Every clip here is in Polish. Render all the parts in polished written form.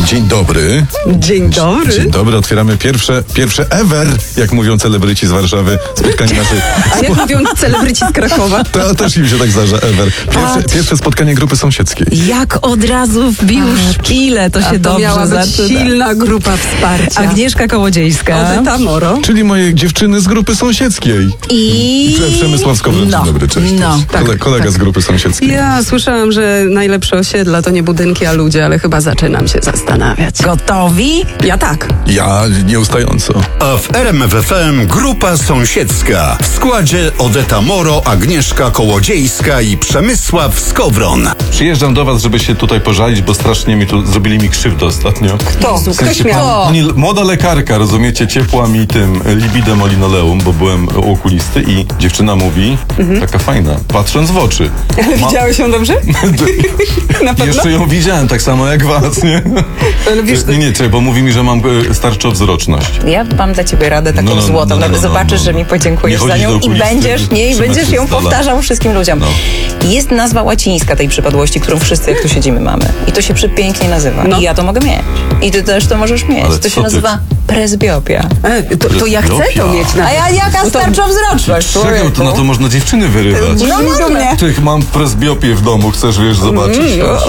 Dzień dobry. Dzień dobry. Dzień dobry, otwieramy pierwsze ever, jak mówią celebryci z Warszawy, spotkanie naszych... A jak mówią celebryci z Krakowa? To też im się tak zdarza, ever. Pierwsze spotkanie grupy sąsiedzkiej. Jak od razu wbił szpilę, to się dobrze miała być zaczyna. silna grupa wsparcia. Agnieszka Kołodziejska. Odeta Moro. Czyli moje dziewczyny z grupy sąsiedzkiej. I... Przemysław Skowron, dzień dobry, cześć. No, cześć. Kolega z grupy sąsiedzkiej. Ja słyszałam, że najlepsze osiedla to nie budynki, a ludzie, ale chyba zaczynam się zastanawiać. Gotowi? Ja tak. Ja nieustająco. A w RMF FM grupa sąsiedzka. W składzie Odeta Moro, Agnieszka Kołodziejska i Przemysław Skowron. Przyjeżdżam do was, żeby się tutaj pożalić, bo strasznie zrobili mi krzywdę ostatnio. Kto? W sensie, Ktoś miał. młoda lekarka, rozumiecie, ciepła mi tym libidem o linoleum, bo byłem u okulisty i dziewczyna mówi, taka fajna, patrząc w oczy. Ale widziałeś ją dobrze? Na pewno? Jeszcze ją widziałem, tak samo jak was, nie? Ale wiesz, Nie, bo mówi mi, że mam starczowzroczność. Ja mam dla ciebie radę taką złotą. Zobaczysz, że mi podziękujesz Nie za nią chodzić do i będziesz okulisty, ją powtarzał wszystkim ludziom. No. Jest nazwa łacińska tej przypadłości, którą wszyscy, jak tu siedzimy, mamy. I to się przepięknie nazywa. No. I ja to mogę mieć. I ty też to możesz mieć. Ale To co się nazywa presbiopia. to ja chcę to mieć. A ja jaka starczowzroczność? Czego to? No to można dziewczyny wyrywać. No do mnie. Tych mam presbiopię w domu, chcesz, wiesz, zobaczyć?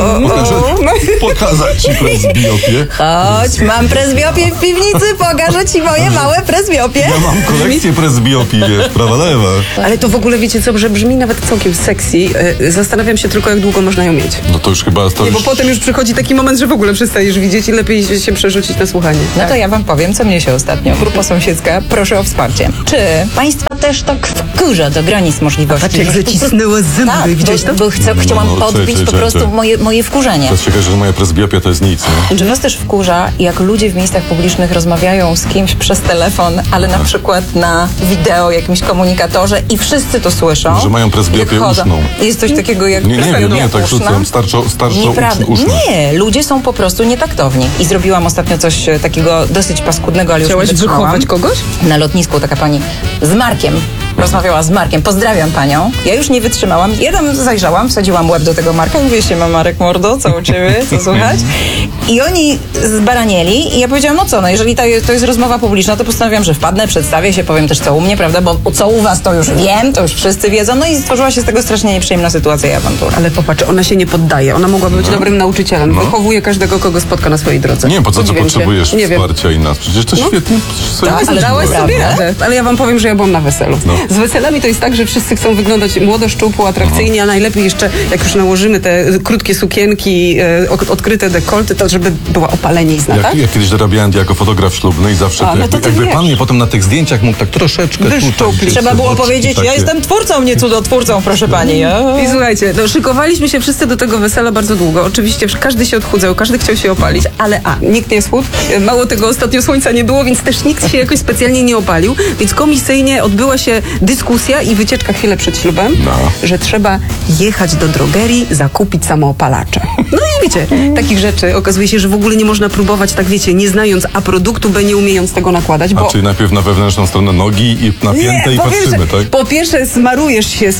Pokazać ci presbiopię. Chodź, mam presbiopię w piwnicy, pokażę ci moje małe presbiopie. Ja mam kolekcję presbiopii, wiesz, prawa, lewa. Ale to w ogóle wiecie co, że brzmi nawet całkiem sexy. Zastanawiam się tylko, jak długo można ją mieć. No to już chyba... Nie, bo potem już przychodzi taki moment, że w ogóle przestajesz widzieć i lepiej się przerzucić na słuchanie. No to ja wam powiem, co mnie się ostatnio. Grupa sąsiedzka, proszę o wsparcie. Czy państwa też tak wkurza do granic możliwości? Patrz, jak zacisnęło zęby, Tak, widziałeś to? bo chciałam podbić po prostu moje wkurzenie. Teraz się okaże, że moja presbiopia to jest nic, nie? Czy was też wkurza, jak ludzie w miejscach publicznych rozmawiają z kimś przez telefon, ale na przykład na wideo, jakimś komunikatorze i wszyscy to słyszą? Że mają presbiopię jak chodzą. uszną. Jest coś takiego jak Nie, presbiopia tak uszna? rzucam, starczo Nieprawda. uszną. Nie, ludzie są po prostu nietaktowni. I zrobiłam ostatnio coś takiego dosyć paskudnego, ale już Chciałaś nie wytrzymałam. wychować kogoś? Na lotnisku taka pani z Markiem rozmawiała z Markiem. Pozdrawiam panią. Ja już nie wytrzymałam. Ja tam zajrzałam, wsadziłam łeb do tego Marka i mówię, siema Marek mordo, co u ciebie, co słychać? I oni zbaranieli i ja powiedziałam, no co, no jeżeli to jest rozmowa publiczna, to postanowiłam, że wpadnę, przedstawię się, powiem też co u mnie, prawda, bo co u was to już wiem, to już wszyscy wiedzą. No i stworzyła się z tego strasznie nieprzyjemna sytuacja i awantura. Ale popatrz, ona się nie poddaje. Ona mogłaby być dobrym nauczycielem. Wychowuje każdego, kogo spotka na swojej drodze. Nie, po co Podziwiam cię. potrzebujesz Nie wiem. wsparcia i nas? Przecież to świetnie sobie Tak, ale poradziłeś. dałaś sobie Prawda? radę. Ale ja wam powiem, że ja byłam na weselu. No. Z weselami to jest tak, że wszyscy chcą wyglądać młodo, szczupło, atrakcyjnie, a najlepiej jeszcze, jak już nałożymy te krótkie sukienki, odkryte dekolty, to żeby była opalenizna, tak? Ja kiedyś dorabiałem jako fotograf ślubny i zawsze A, no to ty jakby wiesz. pan mnie potem na tych zdjęciach mógł tak troszeczkę Wyszczuplić. tutaj... Trzeba było boczki powiedzieć, takie. ja jestem twórcą, nie cudotwórcą, proszę pani. I słuchajcie, no, szykowaliśmy się wszyscy do tego wesela bardzo długo. Oczywiście każdy się odchudzał, każdy chciał się opalić, ale nikt nie schudł. Mało tego, ostatnio słońca nie było, więc też nikt się jakoś specjalnie nie opalił. Więc komisyjnie odbyła się dyskusja i wycieczka chwilę przed ślubem, że trzeba jechać do drogerii, zakupić samoopalacze. No i wiecie, takich rzeczy okazuje się, że w ogóle nie można próbować, tak wiecie, nie znając A produktu, B nie umiejąc tego nakładać, bo... A czyli najpierw na wewnętrzną stronę nogi i napięte i patrzymy, tak? Po pierwsze smarujesz się.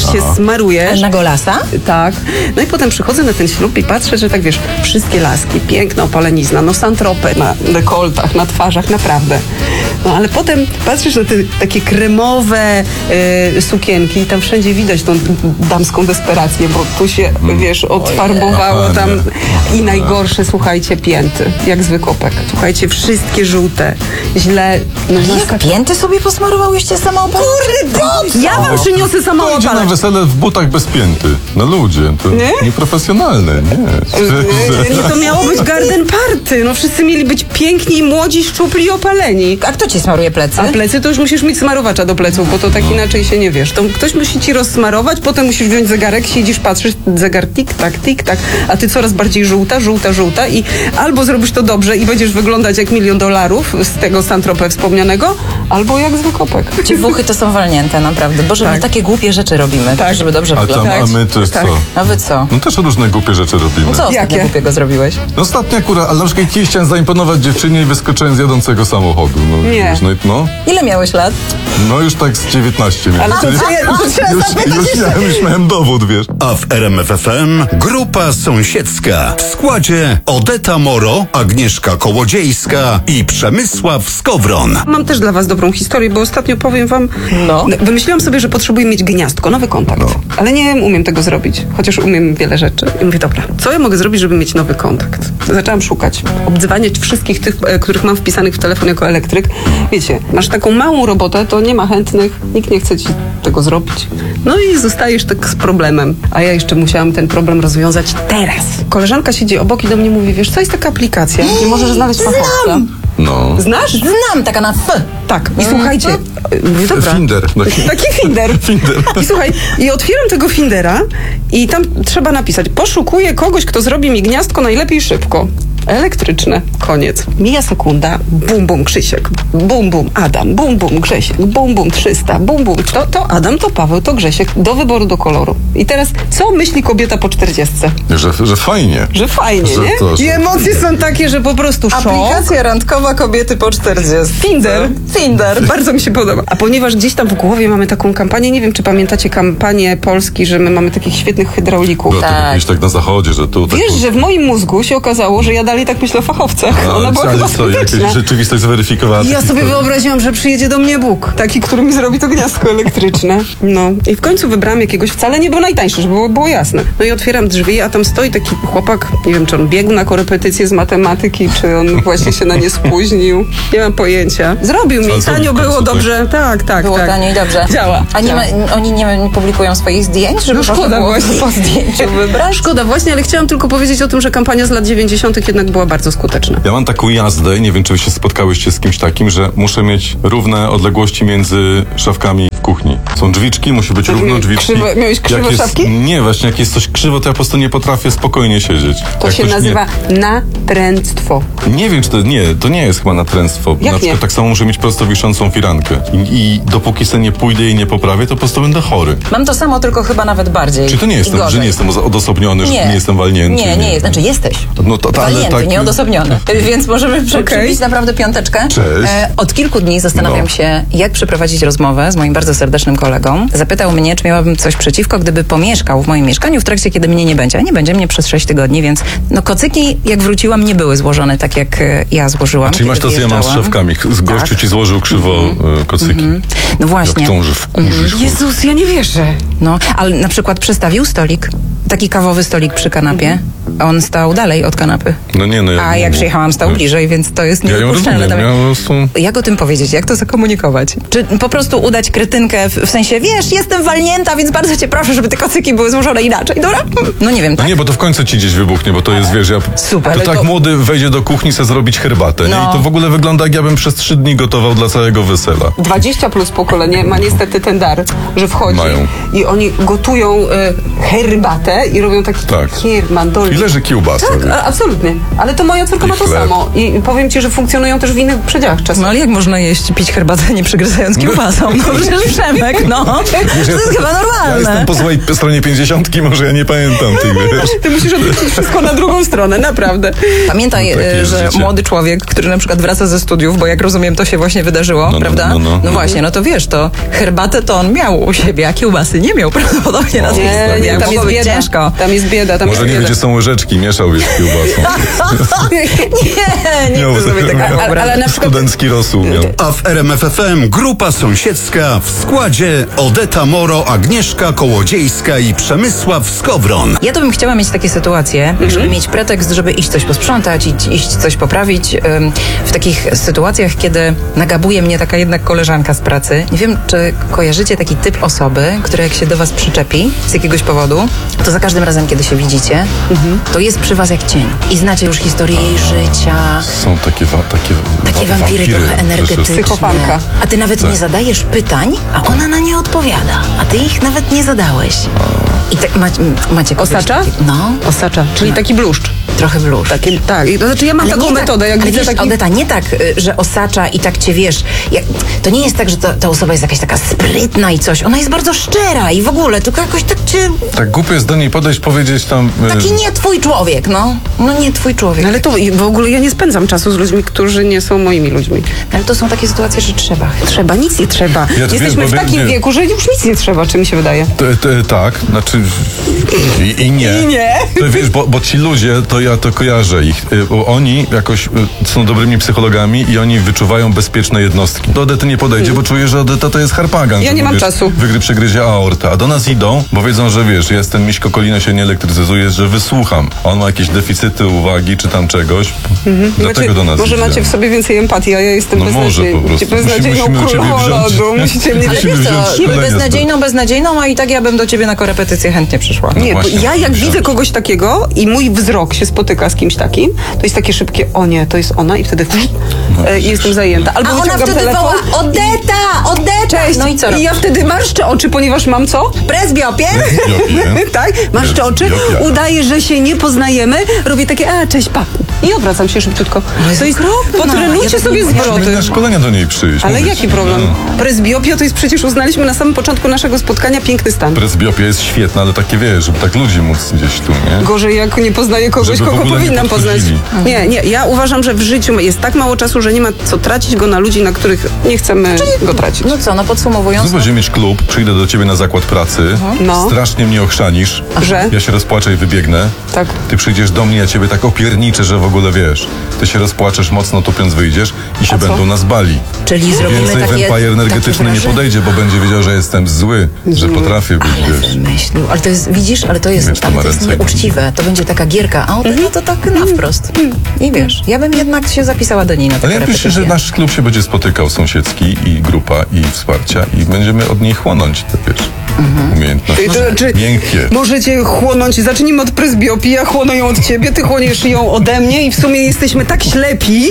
Na golasa? Tak. No i potem przychodzę na ten ślub i patrzę, że tak wiesz, wszystkie laski, piękna opalenizna, no santropę na dekoltach, na twarzach, naprawdę. No ale potem patrzysz na te takie kremowe sukienki i tam wszędzie widać tą damską desperację, bo tu się, wiesz, odfarbowało tam i najgorsze, słuchajcie, pięty, jak z wykopek. Słuchajcie, wszystkie żółte, źle. No, Jak pięty sobie posmarowałyście samoopalacz? Kurde, ja wam przyniosę To idzie na samoopalacz. wesele w butach bez pięty. No ludzie, to Nie? nieprofesjonalne, nie. To miało być garden party. No wszyscy mieli być piękni, młodzi, szczupli i opaleni. A kto ci smaruje plecy? A plecy to już musisz mieć smarowacza do pleców, bo to tak inaczej się nie wiesz. To ktoś musi ci rozsmarować, potem musisz wziąć zegarek, siedzisz, patrzysz, zegar tik-tak, a ty coraz bardziej żółta i albo zrobisz to dobrze i będziesz wyglądać jak $1 000 000 z tego Saint-Tropez wspomnianego, albo jak z wykopek. Ci buchy to są walnięte, naprawdę. Boże, my takie głupie rzeczy robimy, żeby dobrze wyglądać. A my też Tak. co? A wy co? No też różne głupie rzeczy robimy. Co ostatnio Jakie? głupiego zrobiłeś? No ostatnio akurat, ale na przykład kiedyś chciałem zaimponować dziewczynie i wyskoczyłem z jadącego samochodu. No, Nie. wiesz, no, Ile miałeś lat? no już tak z 19 miałem. Ale to już miałem dowód, wiesz. A w RMF FM grupa sąsiedzka. Sąsiedzka. W składzie Odeta Moro, Agnieszka Kołodziejska i Przemysław Skowron. Mam też dla was dobrą historię, bo ostatnio powiem wam, wymyśliłam sobie, że potrzebuję mieć gniazdko, nowy kontakt. Ale nie umiem tego zrobić, chociaż umiem wiele rzeczy. I mówię, dobra, co ja mogę zrobić, żeby mieć nowy kontakt? Zaczęłam szukać, obdzwaniać wszystkich tych, których mam wpisanych w telefon jako elektryk. Wiecie, masz taką małą robotę, to nie ma chętnych, nikt nie chce ci tego zrobić. No i zostajesz tak z problemem. A ja jeszcze musiałam ten problem rozwiązać teraz. Koleżanka siedzi obok i do mnie mówi, wiesz, co jest taka aplikacja, gdzie możesz znaleźć fachowca. No. Znasz? Znam, taka na F. Tak. I słuchajcie, mówię, dobra. Finder. Taki Finder. I słuchaj, i otwieram tego Findera i tam trzeba napisać, poszukuję kogoś, kto zrobi mi gniazdko najlepiej szybko. Elektryczne. Koniec. Mija sekunda. Bum, bum, Krzysiek. Bum, bum, Adam. Bum, bum, Grzesiek. Bum, bum, 300. Bum, bum. To Adam, to Paweł, to Grzesiek. Do wyboru, do koloru. I teraz, co myśli kobieta po 40? Że fajnie. Że fajnie, Że nie? to, że- I emocje są takie, że po prostu szok. Aplikacja randkowa kobiety po 40. Finder. Bardzo mi się podoba. A ponieważ gdzieś tam w głowie mamy taką kampanię, nie wiem, czy pamiętacie kampanię Polski, że my mamy takich świetnych hydraulików. Było to Tak. jakieś tak na zachodzie, że tu... Wiesz, że w moim mózgu się okazało, że ja dalej tak myślę o fachowcach. Ona była chyba co, jakaś skuteczna. rzeczywistość zweryfikowała. I ja taki sobie problem. wyobraziłam, że przyjedzie do mnie Bóg, taki, który mi zrobi to gniazdko elektryczne. No i w końcu wybrałam jakiegoś, wcale nie był najtańszy, żeby było jasne. No i otwieram drzwi, a tam stoi taki chłopak, nie wiem, czy on biegł na korepetycję z matematyki, czy on właśnie się na nie spóźnił. Nie mam pojęcia. Zrobił mi, Ale co tanio w końcu, było, tak? dobrze, tak. Było tanio i dobrze. Działa. A nie ma, oni nie publikują swoich zdjęć, żeby No szkoda można było właśnie. po zdjęciu wybrać? Szkoda właśnie, ale chciałam tylko powiedzieć o tym, że kampania z lat 90. jednak była bardzo skuteczna. Ja mam taką jazdę, nie wiem, czy wy się spotkałyście z kimś takim, że muszę mieć równe odległości między szafkami w kuchni. Są drzwiczki, musi być równo drzwiczki. Miałeś krzywe Jak jest, szafki? Nie, właśnie jak jest coś krzywo, to ja po prostu nie potrafię spokojnie siedzieć. To Jak się ktoś nazywa natręctwo. Nie wiem, czy to nie jest chyba natręctwo. Jak Na przykład nie? tak samo muszę mieć prosto wiszącą firankę. I dopóki sobie nie pójdę i nie poprawię, to po prostu będę chory. Mam to samo, tylko chyba nawet bardziej. Czy to nie I jestem, że gorzej. nie jestem odosobniony, że nie jestem walnięty? Nie jest. Znaczy jesteś. No to ale Walnięty, tak. nieodosobniony. Więc możemy przybić naprawdę piąteczkę. Cześć. Od kilku dni zastanawiam No. się, jak przeprowadzić rozmowę z moim bardzo serdecznym kolegą. Zapytał mnie, czy miałabym coś przeciwko, gdyby pomieszkał w moim mieszkaniu w trakcie, kiedy mnie nie będzie. A nie będzie mnie przez 6 tygodni, więc no kocyki, jak wróciłam, nie były złożone tak, jak ja złożyłam. Czyli masz to, kiedy co ja mam z wyjeżdżałam. szafkami. Gościu ci złożył krzywo kocyki. No właśnie. Jak to może wkurzyć? Jezus, ja nie wierzę. No, ale na przykład przestawił stolik. Taki kawowy stolik przy kanapie. On stał dalej od kanapy. No nie, no A jak przyjechałam, stał bliżej, więc to jest Ja ją niedopuszczalne. rozumiem, ja po prostu... Jak o tym powiedzieć? Jak to zakomunikować? Czy po prostu udać kretynkę w sensie, wiesz, jestem walnięta, więc bardzo cię proszę, żeby te kocyki były złożone inaczej, dobra? No nie wiem, No tak? nie, bo to w końcu ci gdzieś wybuchnie, bo to jest, wiesz, Super. To Ale tak to- młody wejdzie do kuchni, chce zrobić herbatę, nie? No. I to w ogóle wygląda, jak ja bym przez 3 dni gotował dla całego wesela. 20 plus pokolenie ma niestety ten dar, że wchodzi Mają. i oni gotują herbatę i robią taki Tak. mandolin. I leży kiełbasa. Tak, absolutnie. Ale to moja córka I ma to chleb. samo. I powiem ci, że funkcjonują też w innych przedziałach czasu. No ale jak można pić herbatę nie przygryzając kiełbasą? No przecież Przemek, no. To jest chyba Ja jestem normalne. po złej stronie 50, może ja nie pamiętam tych, wiesz. Ty musisz odwrócić wszystko na drugą stronę, naprawdę. Pamiętaj, No takie jest że życie. młody człowiek, który na przykład wraca ze studiów, bo jak rozumiem, to się właśnie wydarzyło, No, prawda? no. Właśnie, no to wiesz, to herbatę to on miał u siebie, a kiełbasy nie miał prawdopodobnie na tej Nie, stronie. nie, tam Mogło jest być bieda. ciężko. Tam jest bieda, tam Może nie jest wie, bieda. gdzie są łyżeczki, mieszał, wiesz, kiełbasą. Nie Miał chcę sobie tego ale na przykład- studencki rosół miał. A w RMFFM Grupa Sąsiedzka w składzie Odeta Moro, Agnieszka Kołodziejska i Przemysław Skowron. Ja to bym chciała mieć takie sytuacje, żeby mieć pretekst, żeby iść coś posprzątać, iść coś poprawić. W takich sytuacjach, kiedy nagabuje mnie taka jednak koleżanka z pracy. Nie wiem, czy kojarzycie taki typ osoby, która jak się do was przyczepi z jakiegoś powodu, to za każdym razem, kiedy się widzicie, to jest przy was jak cień. I znacie już historię jej życia. Są takie Wampiry trochę energetyczne. Psychofanka. A ty nawet nie zadajesz pytań, a ona na nie odpowiada. A ty ich nawet nie zadałeś. I tak macie kogoś Osacza? takiego? No, Osacza, czyli taki bluszcz. trochę bluszcz. Tak, to znaczy ja mam Ale taką nie metodę, jak ale widzę wiesz, taki... Odeta, nie tak, że osacza i tak cię wiesz. To nie jest tak, że ta osoba jest jakaś taka sprytna i coś. Ona jest bardzo szczera i w ogóle, tylko jakoś tak cię... Tak głupio jest do niej podejść, powiedzieć tam... Taki nie twój człowiek, no. No nie twój człowiek. Ale to w ogóle ja nie spędzam czasu z ludźmi, którzy nie są moimi ludźmi. Ale to są takie sytuacje, że trzeba. Trzeba, nic nie trzeba. Ja, wiesz, Jesteśmy jesteśmy w powiem, takim nie. wieku, że już nic nie trzeba, czy mi się wydaje. Tak, znaczy i nie. I nie. To wiesz, bo ci ludzie, to ja to kojarzę ich. Bo oni jakoś są dobrymi psychologami i oni wyczuwają bezpieczne jednostki. Do Odety nie podejdzie, bo czuje, że Odeta to jest harpagan. Ja że, nie mam wiesz, czasu. Przegryzie aorta. A do nas idą, bo wiedzą, że wiesz, ja ten miśko kolina się nie elektryzuje, że wysłucham. On ma jakieś deficyty uwagi czy tam czegoś. Dlatego do nas Może idzie. macie w sobie więcej empatii, a ja jestem No może po prostu. beznadziejną Musimy u ciebie królową wziąć- lodu. Musicie mnie... Ale Musimy wiesz wziąć co, szkolenie beznadziejną, a i tak ja bym do ciebie na korepetycję chętnie przyszła. Nie, bo właśnie, ja jak musiałeś. widzę kogoś takiego i mój wzrok się spotyka z kimś takim, to jest takie szybkie, o nie, to jest ona i wtedy jestem zajęta. Albo A ona wyciągam wtedy telefon. woła, Odeta! Cześć. No i co I ja robisz? wtedy marszczę oczy, ponieważ mam co? Presbiopie? Tak? Marszczę oczy, Presbiopia. udaję, że się nie poznajemy, robię takie, cześć, pa. I odwracam się szybciutko. To jest, potrenujcie Ja sobie Musimy zwroty. na szkolenia do niej przyjść. Ale mówię jaki ci. problem? No. Presbiopia to jest przecież uznaliśmy na samym początku naszego spotkania piękny stan. Presbiopia jest świetna, ale takie wiesz, żeby tak ludzi móc gdzieś tu, nie? Gorzej, jak nie poznaję kogoś, Żeby w kogo ogóle nie powinnam poznać. podchodzili. Nie, ja uważam, że w życiu jest tak mało czasu, że nie ma co tracić go na ludzi, na których nie chcemy go tracić. No co, podsumowując... Znów będziemy mieć klub, przyjdę do ciebie na zakład pracy, No. strasznie mnie ochrzanisz, Że? ja się rozpłaczę i wybiegnę. Tak. Ty przyjdziesz do mnie, ja ciebie tak opierniczę, że w ogóle wiesz. Ty się rozpłaczesz mocno, tupiąc wyjdziesz i się A co? będą nas bali. Czyli zrobimy Więcej takie... vampire energetyczny nie wrażenie. podejdzie, bo będzie wiedział, że jestem zły, że potrafię być, wiesz. Wymyślił. Ale to jest, widzisz, ale to jest Wiesz, to ma ręce. nieuczciwe. To będzie taka gierka, a Odeta to tak na wprost. I wiesz, ja bym jednak się zapisała do niej na Ale taką ja myślę, że nasz klub się będzie spotykał sąsiedzki i grupa i wsparcia i będziemy od niej chłonąć te, wiesz, umiejętności. To znaczy, Miękkie. możecie chłonąć, zacznijmy od presbiopii, ja chłoną ją od ciebie, ty chłoniesz ją ode mnie i w sumie jesteśmy tak ślepi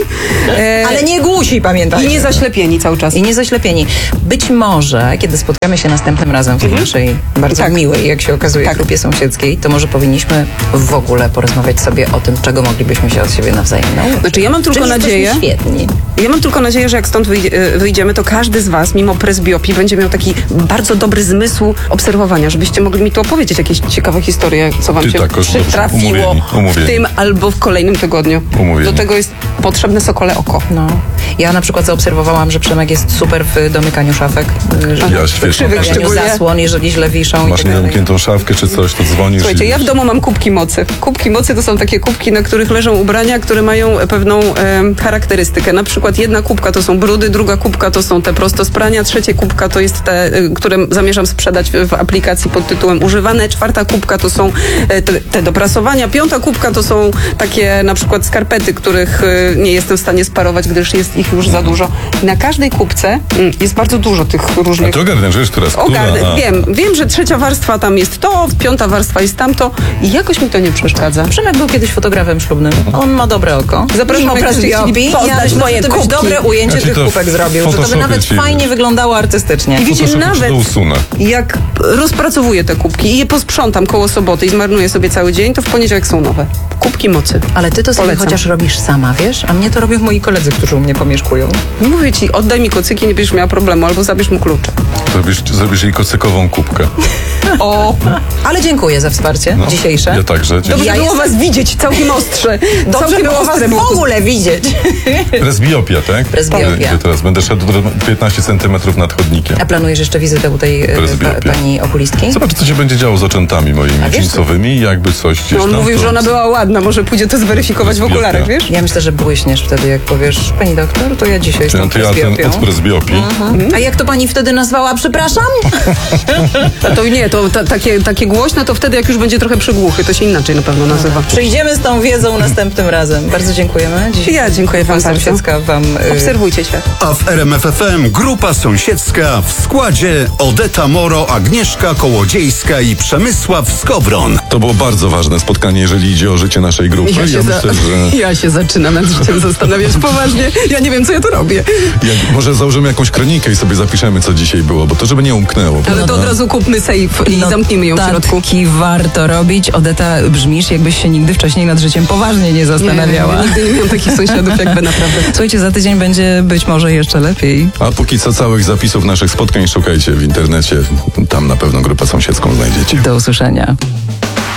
Ale nie głusi, pamiętaj. i nie zaślepieni cały czas. I nie zaślepieni. Być może, kiedy spotkamy się następnym razem w tej naszej bardzo Tak. miłej, jak się okazuje, Tak. grupie sąsiedzkiej, to może powinniśmy w ogóle porozmawiać sobie o tym, czego moglibyśmy się od siebie nawzajem nauczyć. Znaczy, ja mam tylko Czyli nadzieję... jesteśmy świetni. Ja mam tylko nadzieję, że jak stąd wyjdziemy, to każdy z was, mimo presbiopii, będzie miał taki bardzo dobry zmysł obserwowania, żebyście mogli mi tu opowiedzieć jakieś ciekawe historie, co wam Ty się tak, dobrze, przytrafiło umówieni. w tym albo w kolejnym tygodniu. Umówieni. Do tego jest potrzebne sokole oko. No. Ja na przykład zaobserwowałam, że Przemek jest super w domykaniu szafek. Ja świetnie. Krzywych tak. szczególnie. Zasłon, jeżeli źle wiszą i Masz tak dalej. niezamkniętą szafkę czy coś, to dzwonisz. Słuchajcie, i ja w domu mam kubki mocy. Kubki mocy to są takie kubki, na których leżą ubrania, które mają pewną charakterystykę. Na przykład jedna kubka to są brudy, druga kubka to są te prosto z prania, trzecia kubka to jest te, które zamierzam sprzedać w aplikacji pod tytułem używane, czwarta kubka to są te do prasowania, piąta kubka to są takie na przykład skarpety, których nie jestem w stanie sparować, gdyż jest ich już za dużo. I na każdej kubce jest bardzo dużo tych A różnych... ty ogarniasz, wiesz, która jest która? Ogarnę, A. wiem, że trzecia warstwa tam jest to, piąta warstwa jest tamto i jakoś mi to nie przeszkadza. Przemek był kiedyś fotografem ślubnym. On ma dobre oko. Zapraszam, Mimo jakbyście presbiopii. chcieli poznać moje że ty byś kubki. dobre ujęcie Ja ci tych to kubek zrobił, że to by Photoshopię nawet ci. fajnie wyglądało artystycznie. I wiecie, Photoshopie ci nawet to usunę. jak rozpracowuję te kubki i je posprzątam koło soboty i zmarnuję sobie cały dzień, to w poniedziałek są nowe. Kubki mocy. Ale ty to sobie Polecam. chociaż robisz sama, wiesz? A mnie to robią moi koledzy, którzy u mnie pomieszkują. Mówię ci, oddaj mi kocyki, nie będziesz miała problemu, albo zabierz mu klucze. Zrobisz jej kocykową kubkę. O, Ale dziękuję za wsparcie No, dzisiejsze. Ja także. dobrze Dziękuję. Ja było jestem- was widzieć, całkiem ostrze. Dobrze Całkiem było was ostre w było to. ogóle widzieć. Presbiopia, tak? Presbiopia. Ja teraz będę szedł 15 centymetrów nad chodnikiem. A planujesz jeszcze wizytę u tej Presbiopia. pani okulistki? Zobacz, co się będzie działo z oczętami moimi jeańcowymi i jakby coś gdzieś No, on tam. mówił, to- że ona była ładna, może pójdzie to zweryfikować w Presbiopia. okularach, wiesz? Ja myślę, że błyśniesz wtedy, jak powiesz, pani doktor, to ja dzisiaj jestem To ja ten presbiopią. od presbiopii. A jak to pani wtedy nazwała, przepraszam? To nie, to takie głośne to wtedy, jak już będzie trochę przygłuchy, to się inaczej na pewno nazywa. Przyjdziemy z tą wiedzą następnym razem. Bardzo dziękujemy. Dzisiaj Ja dziękuję wam Grupa bardzo. Sąsiedzka wam... Obserwujcie świat. A w RMF FM grupa sąsiedzka w składzie Odeta Moro, Agnieszka Kołodziejska i Przemysław Skowron. To było bardzo ważne spotkanie, jeżeli idzie o życie naszej grupy. Ja myślę, że Ja się zaczynam nad życiem zastanawiać poważnie. Ja nie wiem, co ja tu robię. może założymy jakąś kronikę i sobie zapiszemy, co dzisiaj było, bo to żeby nie umknęło. Ale to od razu kupmy safe i zamknijmy ją w środku. Notatki warto robić. Odeta, brzmisz, jakbyś się nigdy wcześniej nad życiem poważnie nie zastanawiała. Nie, nigdy nie miałam takich sąsiadów jakby naprawdę. Słuchajcie, za tydzień będzie być może jeszcze lepiej. A póki co całych zapisów naszych spotkań szukajcie w internecie. Tam na pewno grupę sąsiedzką znajdziecie. Do usłyszenia.